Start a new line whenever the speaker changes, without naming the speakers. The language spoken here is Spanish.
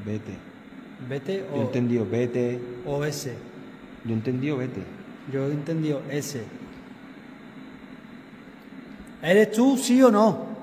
Vete.
¿Vete
Yo he entendido vete.
o ese?
Yo he entendido vete.
Yo he entendido ese. ¿Eres tú, sí o no?